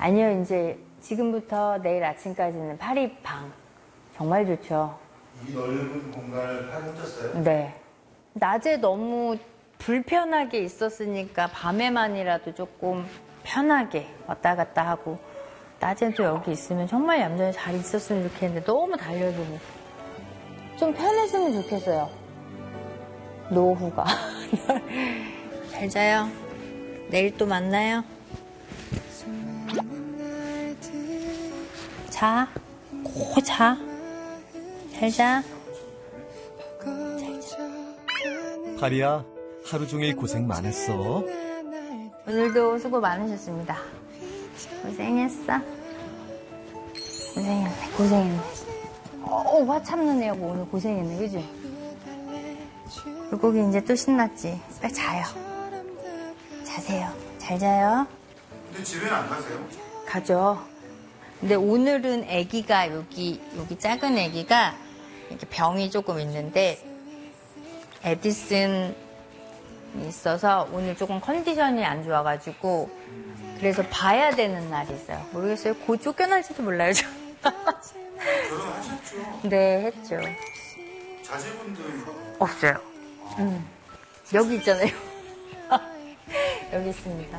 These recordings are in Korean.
아니요, 이제 지금부터 내일 아침까지는 파리방. 정말 좋죠. 이 넓은 공간을 파리 혼자 써요? 네. 낮에 너무 불편하게 있었으니까 밤에만이라도 조금 편하게 왔다 갔다 하고, 낮에도 여기 있으면 정말 얌전히 잘 있었으면 좋겠는데 너무 달려들고 좀 편했으면 좋겠어요. 노후가. 잘 자요. 내일 또 만나요. 자. 고 자. 잘 자. 파리야, 하루 종일 고생 많았어. 오늘도 수고 많으셨습니다. 고생했어. 고생했네. 화 참는 애하고 오늘 고생했네, 그지? 물고기 이제 또 신났지. 빨리 자요. 자세요. 잘 자요. 근데 집에는 안 가세요? 가죠. 근데 오늘은 아기가 여기 작은 아기가 이렇게 병이 조금 있는데 에디슨이 있어서 오늘 조금 컨디션이 안 좋아가지고 그래서 봐야 되는 날이 있어요. 모르겠어요. 곧 쫓겨날지도 몰라요. 결혼하셨죠? 네, 했죠. 자제분들 없어요. 여기 있잖아요. 여기 있습니다.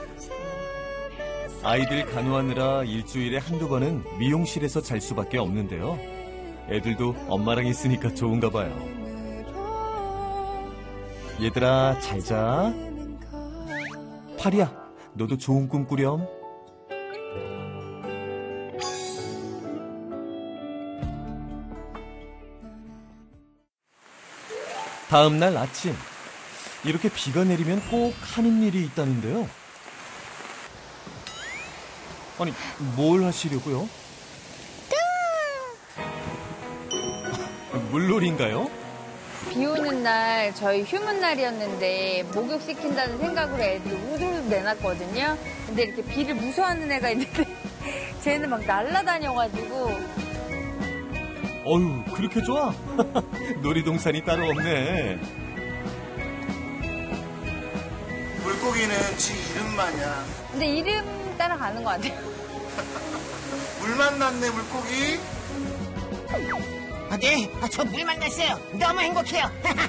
아이들 간호하느라 일주일에 한두 번은 미용실에서 잘 수밖에 없는데요. 애들도 엄마랑 있으니까 좋은가 봐요. 얘들아, 잘 자. 파리야, 너도 좋은 꿈 꾸렴. 다음 날 아침, 이렇게 비가 내리면 꼭 하는 일이 있다는데요. 아니, 뭘 하시려고요? 물놀이인가요? 비 오는 날 저희 휴문 날이었는데 목욕시킨다는 생각으로 애들이 우르르 내놨거든요. 근데 이렇게 비를 무서워하는 애가 있는데 쟤는 막 날아다녀가지고 어휴, 그렇게 좋아? 놀이동산이 따로 없네. 물고기는 지 이름 마냥 근데 이름 따라가는 것 같아요. 물 만났네 물고기. 네, 저 물 만났어요. 너무 행복해요.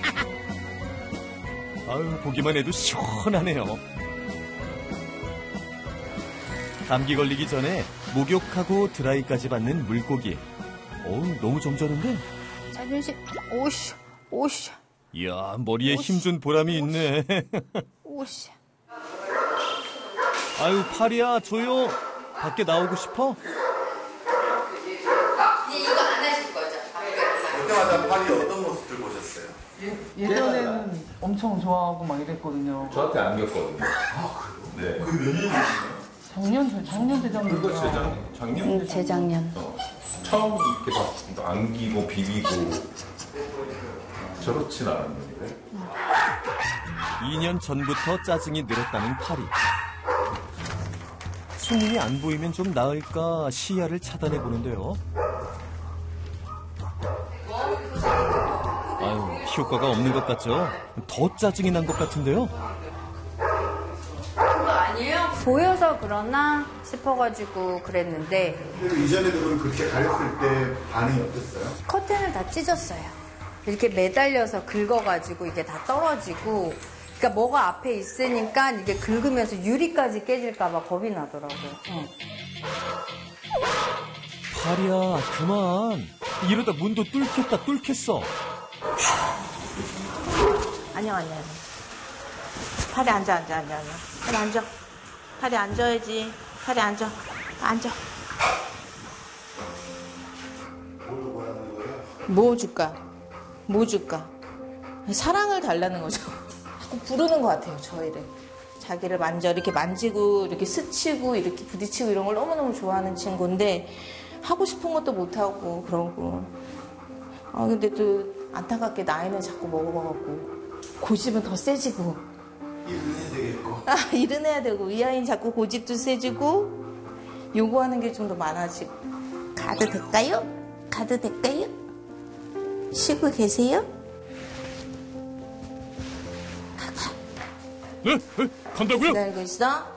아유, 보기만 해도 시원하네요. 감기 걸리기 전에 목욕하고 드라이까지 받는 물고기. 어우, 너무 점잖은데? 자존심, 오씨. 이야, 머리에 힘준 보람이 있네. 오씨. 아유, 파리야, 조용. 밖에 나오고 싶어? 이거 안 하실 거죠? 그때마다 파리 어떤 모습들 보셨어요? 예전에는 엄청 좋아하고 막 이랬거든요. 저한테 안겼거든요. 네. 그 몇 년이시나요? 작년 재작년. 그거 작년? 재작년. 처음 이렇게 막 안기고 비비고 저렇진 않았는데. 2년 전부터 짜증이 늘었다는 파리. 손님이 안 보이면 좀 나을까 시야를 차단해 보는데요. 아유, 효과가 없는 것 같죠? 더 짜증이 난 것 같은데요? 아니에요? 보여서 그러나 싶어가지고 그랬는데 이전에도 그럼 그렇게 가렸을 때 반응이 어땠어요? 커튼을 다 찢었어요. 이렇게 매달려서 긁어가지고 이게 다 떨어지고 그러니까 뭐가 앞에 있으니까 이게 긁으면서 유리까지 깨질까봐 겁이 나더라고요. 응. 파리야, 그만. 이러다 문도 뚫겠어. 아니요. 파리 앉아. 파리 앉아. 파리 앉아야지. 파리 앉아. 앉아. 뭐 줄까? 사랑을 달라는 거죠. 자꾸 부르는 것 같아요, 저희를. 자기를 이렇게 만지고, 이렇게 스치고, 이렇게 부딪히고 이런 걸 너무너무 좋아하는 친구인데, 하고 싶은 것도 못하고, 그러고. 근데 또 안타깝게 나이는 자꾸 먹어봐갖고, 고집은 더 세지고. 일은 해야 되겠고. 일은 해야 되고, 이 아이는 자꾸 고집도 세지고, 요구하는 게 좀 더 많아지고. 가도 될까요? 쉬고 계세요? 간다고요? 기다리고 있어.